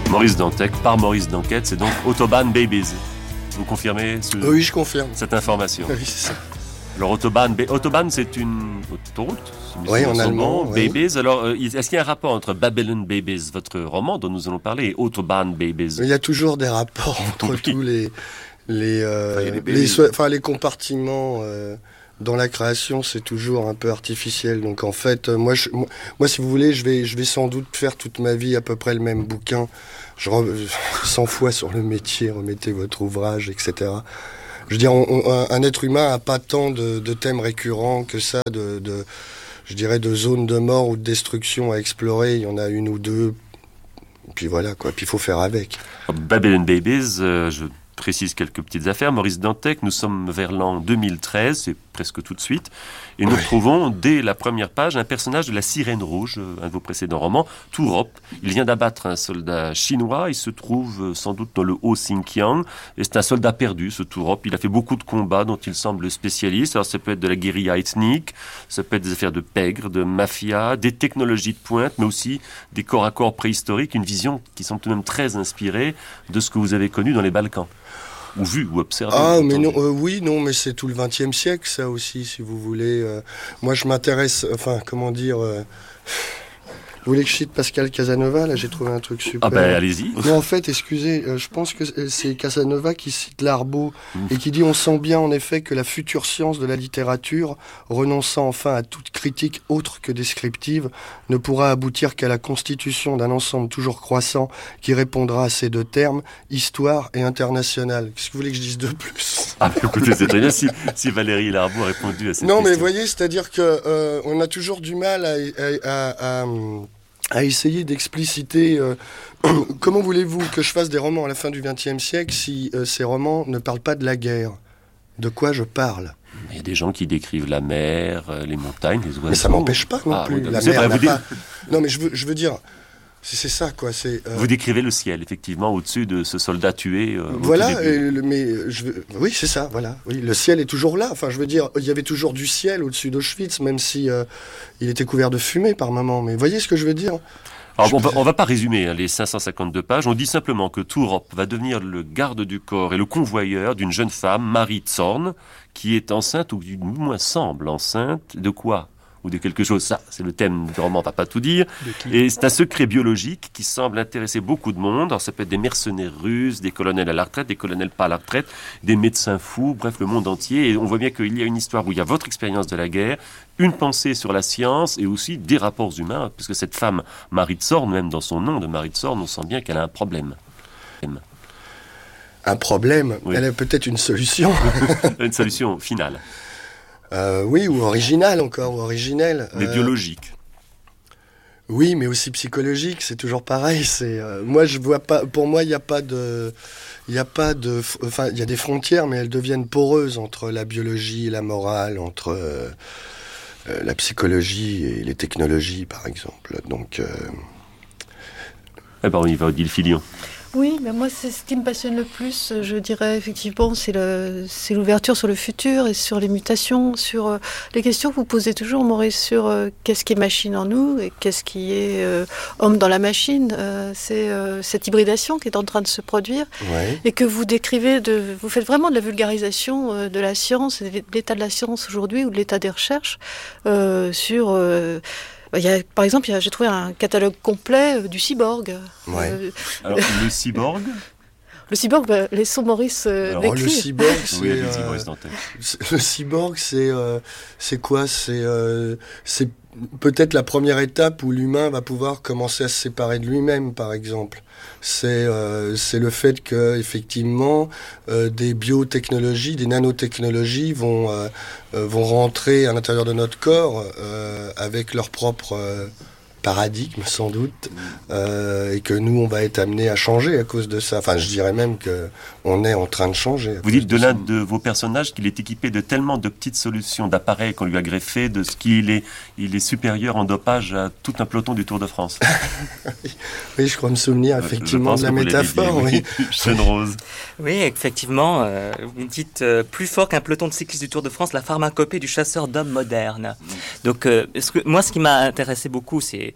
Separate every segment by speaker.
Speaker 1: Maurice Dantec, par Maurice d'Enquête, c'est donc Autobahn Babies. Vous confirmez
Speaker 2: Oui, je confirme.
Speaker 1: cette information?
Speaker 2: Oui, c'est ça.
Speaker 1: Alors Autobahn, c'est une autoroute.
Speaker 2: Oui, en allemand.
Speaker 1: Babies. Alors, est-ce qu'il y a un rapport entre Babylon Babies, votre roman dont nous allons parler, et Autobahn Babies?
Speaker 2: Il y a toujours des rapports entre tous les compartiments. Dans la création, c'est toujours un peu artificiel. Donc en fait, moi, si vous voulez, je vais sans doute faire toute ma vie à peu près le même bouquin. 100 fois sur le métier, remettez votre ouvrage, etc. Je veux dire, un être humain n'a pas tant de thèmes récurrents que ça, je dirais, de zones de mort ou de destruction à explorer. Il y en a une ou deux. Puis voilà, quoi. Puis il faut faire avec.
Speaker 1: Babylon Babies, je précise quelques petites affaires. Maurice Dantec, nous sommes vers l'an 2013, c'est presque tout de suite, et nous trouvons dès la première page un personnage de la Sirène Rouge, un de vos précédents romans, Tourop. Il vient d'abattre un soldat chinois, il se trouve sans doute dans le Haut-Xinjiang, et c'est un soldat perdu, ce Tourop. Il a fait beaucoup de combats dont il semble spécialiste. Alors ça peut être de la guérilla ethnique, ça peut être des affaires de pègre, de mafia, des technologies de pointe, mais aussi des corps à corps préhistoriques, une vision qui semble tout de même très inspirée de ce que vous avez connu dans les Balkans. Ou vu, ou observé.
Speaker 2: Ah, mais non, mais c'est tout le XXe siècle, ça aussi, si vous voulez. Moi, je m'intéresse, vous voulez que je cite Pascal Casanova? Là, j'ai trouvé un truc super.
Speaker 1: Ah ben, allez-y.
Speaker 2: Non, en fait, excusez, je pense que c'est Casanova qui cite Larbeau et qui dit « On sent bien, en effet, que la future science de la littérature, renonçant enfin à toute critique autre que descriptive, ne pourra aboutir qu'à la constitution d'un ensemble toujours croissant qui répondra à ces deux termes, histoire et international. » Qu'est-ce que vous voulez que je dise de plus?
Speaker 1: Ah, écoutez, c'est très bien si Valérie Larbeau a répondu à cette question.
Speaker 2: Non, mais vous voyez, c'est-à-dire que on a toujours du mal à essayer d'expliciter. Comment voulez-vous que je fasse des romans à la fin du XXe siècle si ces romans ne parlent pas de la guerre? De quoi je parle?
Speaker 1: Il y a des gens qui décrivent la mer, les montagnes, les oiseaux.
Speaker 2: Mais ça m'empêche pas non plus.
Speaker 1: Oui,
Speaker 2: la mer n'a pas... Non, mais je veux dire... C'est ça, quoi.
Speaker 1: Vous décrivez le ciel, effectivement, au-dessus de ce soldat tué.
Speaker 2: Voilà, oui, c'est ça, voilà. Oui, le ciel est toujours là. Enfin, je veux dire, il y avait toujours du ciel au-dessus d'Auschwitz, même si il était couvert de fumée par moments. Mais voyez ce que je veux dire?
Speaker 1: Alors, on va pas résumer les 552 pages. On dit simplement que Tourop va devenir le garde du corps et le convoyeur d'une jeune femme, Marie Zorn, qui est enceinte, ou du moins semble enceinte. De quoi? Ou de quelque chose. Ça, c'est le thème du roman, on va pas tout dire. Et c'est un secret biologique qui semble intéresser beaucoup de monde. Alors ça peut être des mercenaires russes, des colonels à la retraite, des colonels pas à la retraite, des médecins fous, bref, le monde entier. Et on voit bien qu'il y a une histoire où il y a votre expérience de la guerre, une pensée sur la science et aussi des rapports humains, puisque cette femme, Marie Zorn, même dans son nom de Marie Zorn, on sent bien qu'elle a un problème.
Speaker 2: Un problème?
Speaker 1: Oui.
Speaker 2: Elle a peut-être une solution.
Speaker 1: Une solution finale.
Speaker 2: Oui, ou originale encore, ou originelle.
Speaker 1: Mais biologique.
Speaker 2: Oui, mais aussi psychologique, c'est toujours pareil. Moi, je vois pas. Pour moi, il y a des frontières, mais elles deviennent poreuses entre la biologie et la morale, entre la psychologie et les technologies, par exemple. Donc.
Speaker 1: Eh ben, on y va, Odile Filion.
Speaker 3: Oui, mais moi, c'est ce qui me passionne le plus, je dirais, effectivement, c'est l'ouverture sur le futur et sur les mutations, sur les questions que vous posez toujours, Maurice, sur qu'est-ce qui est machine en nous et qu'est-ce qui est homme dans la machine. C'est cette hybridation qui est en train de se produire et que vous décrivez, vous faites vraiment de la vulgarisation de la science, de l'état de la science aujourd'hui ou de l'état des recherches sur... par exemple, j'ai trouvé un catalogue complet du cyborg.
Speaker 1: Ouais. Alors, le cyborg?
Speaker 3: Le cyborg, laissons Maurice décrire.
Speaker 2: Le cyborg, c'est...
Speaker 1: Oui,
Speaker 2: le cyborg, c'est quoi? C'est peut-être la première étape où l'humain va pouvoir commencer à se séparer de lui-même, par exemple. C'est le fait que, effectivement, des biotechnologies, des nanotechnologies vont rentrer à l'intérieur de notre corps avec leur propre paradigme, sans doute, et que nous, on va être amenés à changer à cause de ça. Enfin, je dirais même qu'on est en train de changer.
Speaker 1: Vous dites de l'un de vos personnages qu'il est équipé de tellement de petites solutions, d'appareils qu'on lui a greffés, de ce qu'il est, il est supérieur en dopage à tout un peloton du Tour de France.
Speaker 2: Oui, je crois me souvenir effectivement de la métaphore.
Speaker 1: Dit, oui. Jeune Rose.
Speaker 4: Oui, effectivement, vous dites plus fort qu'un peloton de cyclistes du Tour de France, la pharmacopée du chasseur d'hommes modernes. Donc, ce qui m'a intéressé beaucoup, c'est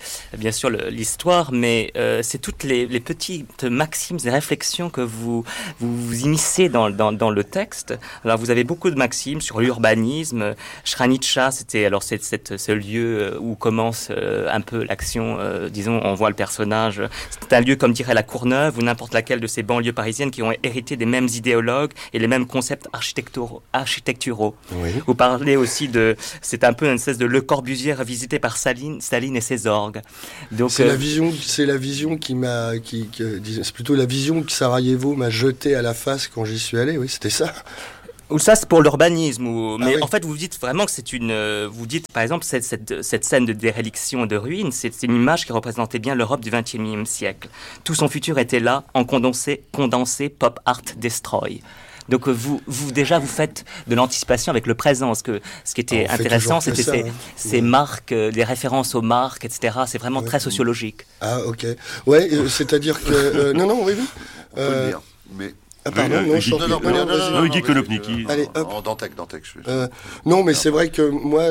Speaker 4: bien sûr l'histoire, mais c'est toutes les petites maximes et réflexions que vous immiscez dans le texte. Alors vous avez beaucoup de maximes sur l'urbanisme. Sranica, c'est ce lieu où commence un peu l'action, disons, on voit le personnage. C'est un lieu, comme dirait la Courneuve, ou n'importe laquelle de ces banlieues parisiennes qui ont hérité des mêmes idéologues et les mêmes concepts architecturaux. Oui. Vous parlez aussi c'est un peu une espèce de Le Corbusier revisité par Staline et ses orgues. Donc,
Speaker 2: c'est la vision qui m'a, c'est plutôt la vision que Sarajevo m'a jeté à la face quand j'y suis allé. Oui, c'était ça.
Speaker 4: Ou ça, c'est pour l'urbanisme. Mais oui. En fait, vous dites vraiment que c'est vous dites, par exemple, cette scène de déréliction et de ruine, c'est une image qui représentait bien l'Europe du XXIe siècle. Tout son futur était là, en condensé, pop art destroy. Donc vous faites de l'anticipation avec le présent. Ce qui était intéressant, c'était ces marques, les références aux marques, etc. C'est vraiment très sociologique.
Speaker 2: Ah, ok. Ouais, c'est-à-dire que... non, oui.
Speaker 5: On peut le dire, mais...
Speaker 2: Ah pardon,
Speaker 1: non, il dit que l'Opniki.
Speaker 5: Allez, hop. Dantec.
Speaker 2: Non, mais c'est vrai que moi,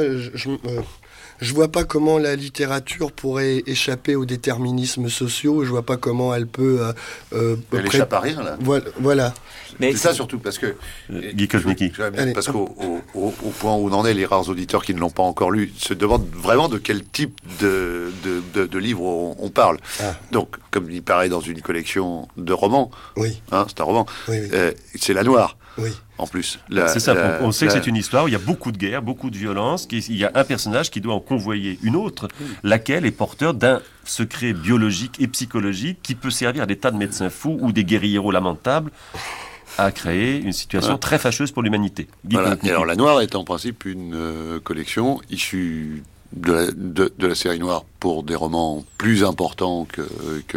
Speaker 2: je vois pas comment la littérature pourrait échapper aux déterminismes sociaux. Je vois pas comment elle peut...
Speaker 5: elle échappe à rien, là.
Speaker 2: Voilà.
Speaker 5: Mais c'est ça surtout, parce que... Parce qu'au point où on en est, les rares auditeurs qui ne l'ont pas encore lu se demandent vraiment de quel type de livre on parle. Ah. Donc, comme il paraît dans une collection de romans,
Speaker 2: oui.
Speaker 5: C'est un roman,
Speaker 2: oui.
Speaker 5: C'est La Noire.
Speaker 2: Oui.
Speaker 5: En plus.
Speaker 1: C'est ça, on sait que c'est une histoire où il y a beaucoup de guerre, beaucoup de violence, il y a un personnage qui doit en convoyer une autre, laquelle est porteur d'un secret biologique et psychologique qui peut servir à des tas de médecins fous ou des guérilleros lamentables à créer une situation très fâcheuse pour l'humanité.
Speaker 5: Voilà. Et alors La Noire est en principe une collection issue de la série Noire pour des romans plus importants que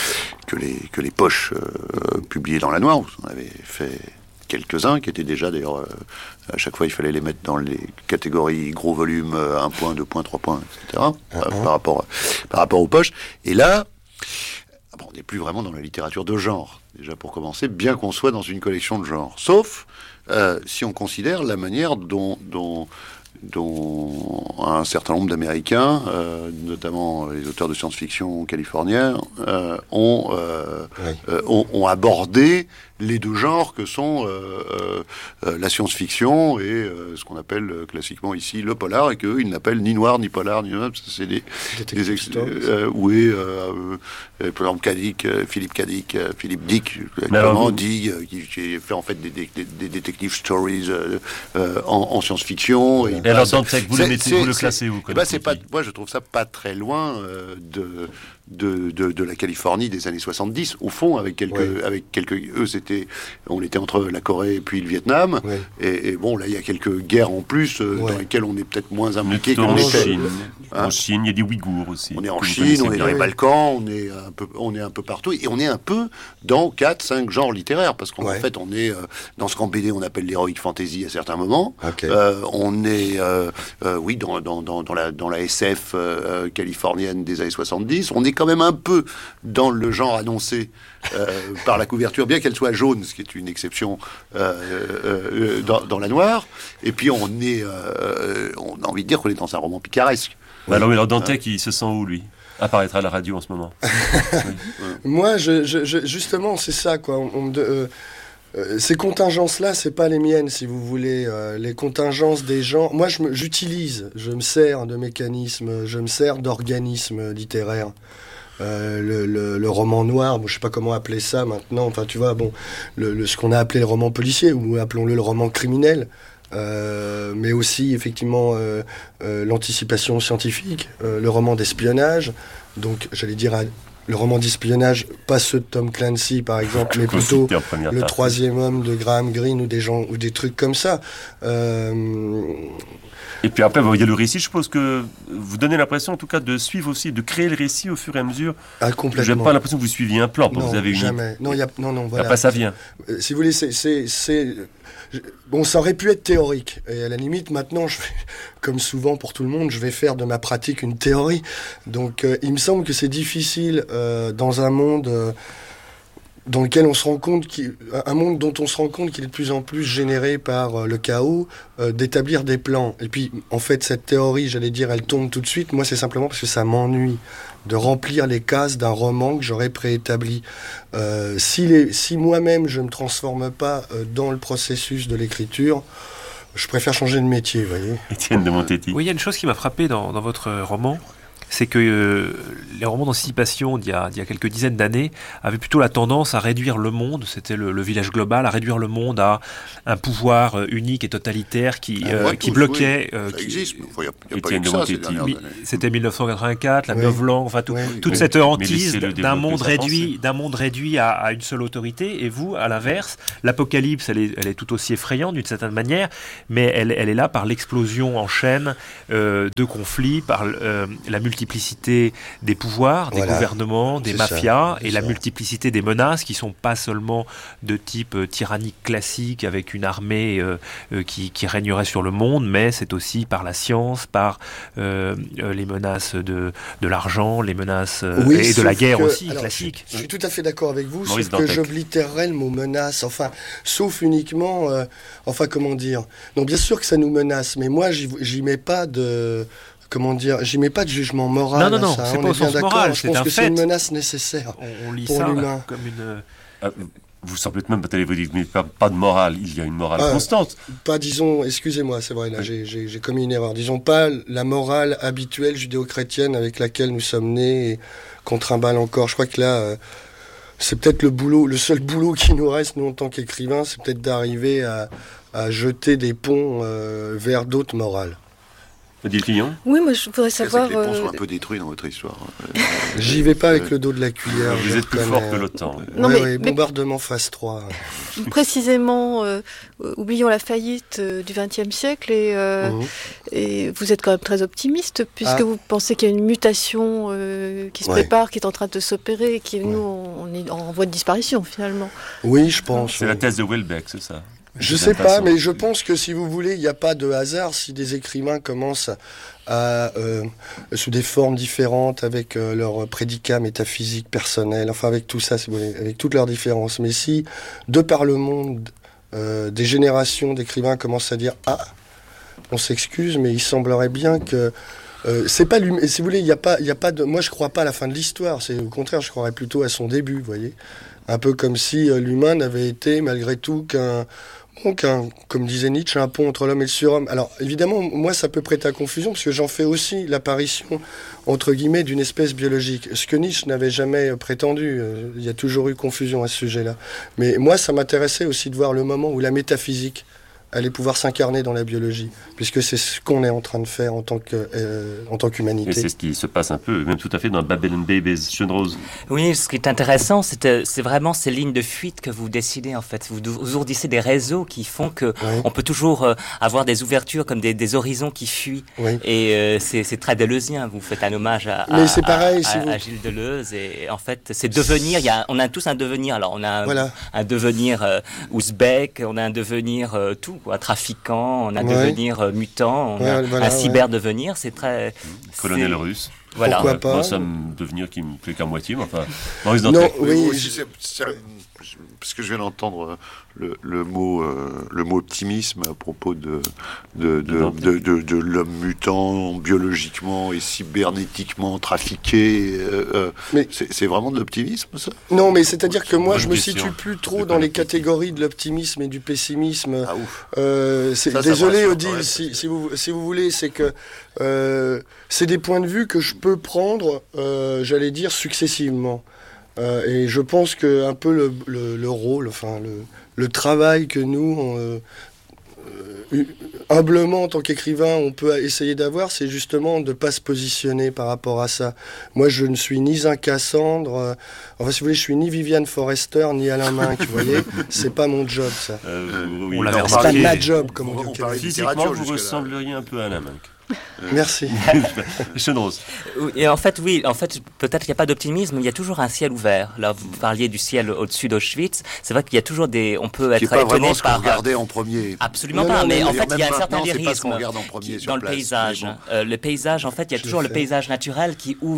Speaker 5: les poches publiées dans La Noire. On avait fait quelques-uns qui étaient déjà, d'ailleurs, à chaque fois il fallait les mettre dans les catégories gros volume, 1 point, 2 points, 3 points, etc. Par rapport aux poches. Et là, on n'est plus vraiment dans la littérature de genre, déjà pour commencer, bien qu'on soit dans une collection de genre. Sauf si on considère la manière dont un certain nombre d'Américains, notamment les auteurs de science-fiction californiens, ont abordé les deux genres que sont la science-fiction et ce qu'on appelle classiquement ici le polar, et qu'eux, ils n'appellent ni noir, ni polar, ni c'est des oui, par exemple Philippe Dick, qui fait en fait des detective stories en science-fiction.
Speaker 1: Et alors Dantec, vous le classez où?
Speaker 5: Moi, je trouve ça pas très loin de la Californie des années 70, au fond, avec quelques on était entre la Corée et puis le Vietnam, et bon, là, il y a quelques guerres en plus, dans lesquelles on est peut-être moins impliqué qu'on était.
Speaker 1: En Chine, il y a des Ouïghours aussi.
Speaker 5: On est en Chine, on est dans les Balkans, on est un peu partout, et on est un peu dans 4-5 genres littéraires, parce qu'en fait, on est dans ce qu'en BD on appelle l'heroic fantasy à certains moments. On est, dans la SF californienne des années 70. On est quand même un peu dans le genre annoncé par la couverture, bien qu'elle soit jaune, ce qui est une exception dans La Noire. Et puis on a envie de dire qu'on est dans un roman picaresque.
Speaker 1: Alors Dantec, il se sent où, lui? Apparaîtra à la radio en ce moment.
Speaker 2: Moi, justement, c'est ça, quoi. Ces contingences-là, c'est pas les miennes, si vous voulez. Les contingences des gens... Moi, je me sers de mécanismes, je me sers d'organismes littéraires. Le roman noir, je sais pas comment appeler ça maintenant, enfin tu vois, ce qu'on a appelé le roman policier, ou appelons-le le roman criminel, mais aussi effectivement l'anticipation scientifique, le roman d'espionnage, donc j'allais dire le roman d'espionnage, pas ceux de Tom Clancy par exemple, mais plutôt le Troisième Homme de Graham Greene ou des trucs comme ça.
Speaker 1: Et puis après, il y a le récit. Je suppose que vous donnez l'impression, en tout cas, de suivre aussi, de créer le récit au fur et à mesure.
Speaker 2: Ah, complètement.
Speaker 1: Je n'ai pas l'impression que vous suiviez un plan.
Speaker 2: Non,
Speaker 1: vous avez
Speaker 2: jamais. Non, voilà.
Speaker 1: Après, ça vient.
Speaker 2: Si vous voulez, bon, ça aurait pu être théorique. Et à la limite, maintenant, comme souvent pour tout le monde, je vais faire de ma pratique une théorie. Donc, il me semble que c'est difficile dans un monde... dans lequel on se rend compte un monde dont on se rend compte qu'il est de plus en plus généré par le chaos, d'établir des plans. Et puis, en fait, cette théorie, j'allais dire, elle tombe tout de suite. Moi, c'est simplement parce que ça m'ennuie de remplir les cases d'un roman que j'aurais préétabli. Si moi-même, je ne me transforme pas dans le processus de l'écriture, je préfère changer de métier, vous voyez.
Speaker 1: Étienne de Montetti.
Speaker 6: Oui, il y a une chose qui m'a frappé dans votre roman, c'est que les romans d'anticipation d'il y a quelques dizaines d'années avaient plutôt la tendance à réduire le monde, c'était le village global, à réduire le monde à un pouvoir unique et totalitaire qui bloquait...
Speaker 5: Ça existe, il n'y a pas eu
Speaker 1: Étienne
Speaker 5: que
Speaker 1: de
Speaker 5: ça
Speaker 1: Montetti.
Speaker 5: ces dernières années.
Speaker 6: C'était 1984, la novlangue, enfin toute
Speaker 2: Oui.
Speaker 6: cette
Speaker 1: Mais
Speaker 6: hantise
Speaker 1: laissez-le
Speaker 6: d'un monde
Speaker 1: développer
Speaker 6: réduit à une seule autorité. Et vous, à l'inverse, l'apocalypse, elle est tout aussi effrayante d'une certaine manière, mais elle est là par l'explosion en chaîne de conflits, par la multiplicité des pouvoirs, des gouvernements, des mafias, et la multiplicité des menaces qui sont pas seulement de type tyrannique classique avec une armée qui régnerait sur le monde, mais c'est aussi par la science, par les menaces de l'argent, les menaces et de la guerre aussi, classique.
Speaker 2: Je suis tout à fait d'accord avec vous,
Speaker 1: Maurice
Speaker 2: sauf que
Speaker 1: Dantec.
Speaker 2: j'oblitérerais le mot menace, sauf uniquement, comment dire. Non, bien sûr que ça nous menace, mais moi, j'y mets pas de... j'y mets pas de jugement moral.
Speaker 6: Non,
Speaker 2: à ça,
Speaker 6: c'est
Speaker 2: on
Speaker 6: pas
Speaker 2: est
Speaker 6: au
Speaker 2: bien
Speaker 6: sens
Speaker 2: d'accord.
Speaker 6: moral,
Speaker 2: Je
Speaker 6: c'est
Speaker 2: pense
Speaker 6: un
Speaker 2: que
Speaker 6: fait.
Speaker 2: c'est une menace nécessaire.
Speaker 6: On lit
Speaker 2: pour
Speaker 6: ça
Speaker 2: l'humain.
Speaker 6: comme une...
Speaker 1: Vous semblez même vous dites mais pas de morale. Il y a une morale constante.
Speaker 2: Pas, disons, excusez-moi, c'est vrai, là, j'ai commis une erreur. Disons pas la morale habituelle judéo-chrétienne avec laquelle nous sommes nés et qu'on trimballe encore. Je crois que là, c'est peut-être le seul boulot qui nous reste, nous, en tant qu'écrivains, c'est peut-être d'arriver à jeter des ponts vers d'autres morales.
Speaker 1: Odile Fillon.
Speaker 3: Oui, moi je voudrais
Speaker 5: C'est
Speaker 3: savoir...
Speaker 5: que les ponts sont un peu détruits dans votre histoire.
Speaker 2: J'y vais pas avec le dos de la cuillère.
Speaker 1: Vous êtes plus fort que l'OTAN.
Speaker 3: Non, mais
Speaker 2: bombardement phase 3.
Speaker 3: précisément, oublions la faillite du XXe siècle et vous êtes quand même très optimiste puisque vous pensez qu'il y a une mutation qui se prépare, qui est en train de s'opérer et qui, nous, on est en voie de disparition finalement.
Speaker 2: Oui, je pense.
Speaker 1: C'est la thèse de Welbeck, c'est ça?
Speaker 2: Je sais pas, mais je pense que si vous voulez, il n'y a pas de hasard si des écrivains commencent sous des formes différentes, avec leurs prédicats métaphysiques personnels, enfin avec tout ça, si vous voulez, avec toutes leurs différences. Mais si, de par le monde, des générations d'écrivains commencent à dire « Ah, on s'excuse, mais il semblerait bien que... » c'est pas si vous voulez, il y a pas de... Moi, je crois pas à la fin de l'histoire. C'est au contraire, je croirais plutôt à son début, vous voyez. Un peu comme si l'humain n'avait été, malgré tout, comme disait Nietzsche, un pont entre l'homme et le surhomme. Alors, évidemment, moi, ça peut prêter à confusion, parce que j'en fais aussi l'apparition, entre guillemets, d'une espèce biologique. Ce que Nietzsche n'avait jamais prétendu. Il y a toujours eu confusion à ce sujet-là. Mais moi, ça m'intéressait aussi de voir le moment où la métaphysique allait pouvoir s'incarner dans la biologie, puisque c'est ce qu'on est en train de faire en tant qu'humanité.
Speaker 1: Et c'est ce qui se passe un peu, même tout à fait dans Babylon Babies, Jeune Rose.
Speaker 4: Oui, ce qui est intéressant, c'est vraiment ces lignes de fuite que vous décidez en fait. Vous ourdissez des réseaux qui font que on peut toujours avoir des ouvertures comme des horizons qui fuient.
Speaker 2: Oui.
Speaker 4: Et c'est très deleuzien. Vous faites un hommage à Gilles Deleuze. Et en fait, c'est devenir. On a tous un devenir. Alors, on a un devenir ouzbek, on a un devenir tout. Trafiquant, on a un devenir mutant, on a un cyber-devenir, c'est très...
Speaker 1: Colonel russe.
Speaker 4: Voilà.
Speaker 2: Pourquoi pas?
Speaker 1: Moi, ça me devenir qui me plaît qu'à moitié, mais enfin... Maurice Dantec.
Speaker 2: Non, oui,
Speaker 5: parce que je viens d'entendre le mot optimisme à propos de l'homme mutant, biologiquement et cybernétiquement trafiqué. C'est vraiment de l'optimisme, ça?
Speaker 2: Non, mais c'est-à-dire que moi, je me situe plus trop dans les catégories de l'optimisme et du pessimisme.
Speaker 5: Ah ouf.
Speaker 2: Désolé, Odile, si vous voulez, c'est que c'est des points de vue que je peux prendre, j'allais dire, successivement. Et je pense que un peu le rôle, enfin le travail que nous, humblement en tant qu'écrivain, on peut essayer d'avoir, c'est justement de ne pas se positionner par rapport à ça. Moi, je ne suis ni un Cassandre, enfin si vous voulez, je suis ni Viviane Forrester, ni Alain Minck, vous voyez. C'est pas mon job, ça.
Speaker 6: On l'avait
Speaker 2: C'est pas
Speaker 6: remarqué.
Speaker 2: ma job, comme on dit au Québec.
Speaker 1: Physiquement, vous ressembleriez un peu à Alain Minck.
Speaker 2: Merci.
Speaker 1: Jeune Rose.
Speaker 4: Et en fait, peut-être qu'il n'y a pas d'optimisme, mais il y a toujours un ciel ouvert. Là, vous parliez du ciel au-dessus d'Auschwitz. C'est vrai qu'il y a toujours on peut être
Speaker 5: pas
Speaker 4: étonné
Speaker 5: vraiment ce qu'on
Speaker 4: par...
Speaker 5: regardait en premier.
Speaker 4: Absolument pas, mais en fait, il y a un certain
Speaker 5: c'est pas ce qu'on
Speaker 4: lyrisme
Speaker 5: regarde en premier sur
Speaker 4: dans le
Speaker 5: place.
Speaker 4: paysage.
Speaker 5: Mais
Speaker 4: Le paysage, en fait, il y a toujours le paysage naturel qui ouvre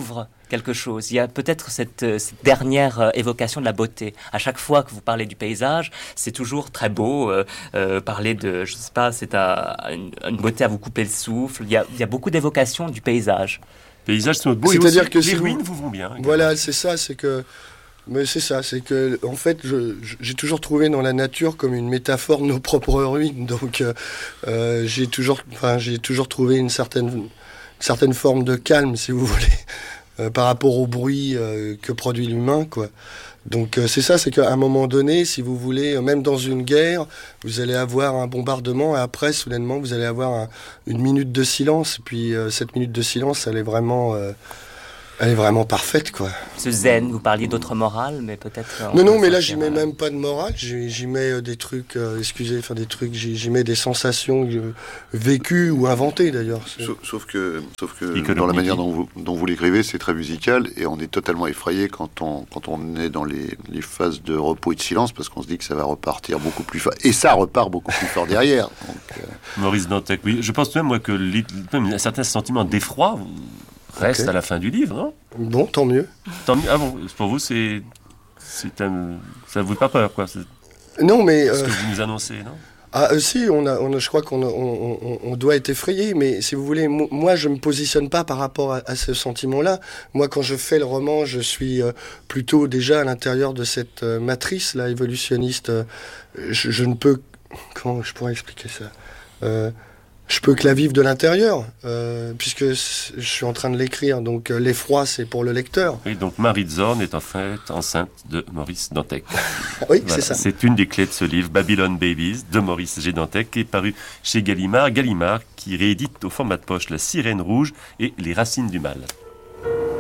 Speaker 4: quelque chose. Il y a peut-être cette dernière évocation de la beauté. À chaque fois que vous parlez du paysage, c'est toujours très beau. Parler de, je sais pas, c'est une beauté à vous couper le souffle. Il y a beaucoup d'évocations du paysage.
Speaker 1: Paysages sont beaux.
Speaker 2: C'est-à-dire que
Speaker 1: les ruines vous vont bien. Également.
Speaker 2: Voilà, c'est ça, c'est que en fait, j'ai toujours trouvé dans la nature comme une métaphore de nos propres ruines. Donc, j'ai toujours trouvé une certaine forme de calme, si vous voulez, par rapport au bruit que produit l'humain, quoi. Donc c'est ça, c'est qu'à un moment donné, si vous voulez, même dans une guerre, vous allez avoir un bombardement et après, soudainement, vous allez avoir une minute de silence. Et puis cette minute de silence, elle est vraiment parfaite, quoi.
Speaker 4: Ce zen, vous parliez d'autre morale, mais peut-être...
Speaker 2: Non, mais là, j'y mets même pas de morale. J'y mets des trucs, j'y mets des sensations vécues ou inventées, d'ailleurs.
Speaker 5: Sauf que dans la manière dont vous l'écrivez, c'est très musical, et on est totalement effrayé quand on est dans les phases de repos et de silence, parce qu'on se dit que ça va repartir beaucoup plus fort. Et ça repart beaucoup plus fort derrière. Donc,
Speaker 1: Maurice Dantec, oui. Je pense même, moi, que même un certain sentiment d'effroi reste à la fin du livre, non ?
Speaker 2: Bon, tant mieux.
Speaker 1: Tant mieux. Ah bon, pour vous, ça ne vous fait pas peur, quoi.
Speaker 2: Non, mais...
Speaker 1: ce que vous nous annoncez, non ?
Speaker 2: Si, je crois qu'on doit être effrayé, mais si vous voulez, moi, je me positionne pas par rapport à ce sentiment-là. Moi, quand je fais le roman, je suis plutôt déjà à l'intérieur de cette matrice, là, évolutionniste. Je ne peux... Comment je pourrais expliquer ça ? Je peux que la vivre de l'intérieur, puisque je suis en train de l'écrire. Donc l'effroi, c'est pour le lecteur.
Speaker 1: Oui, donc Marie Zorn est en fait enceinte de Maurice Dantec.
Speaker 2: Oui,
Speaker 1: voilà,
Speaker 2: c'est ça.
Speaker 1: C'est une des clés de ce livre, Babylon Babies, de Maurice G. Dantec, qui est paru chez Gallimard. Gallimard qui réédite au format de poche La Sirène Rouge et Les Racines du Mal.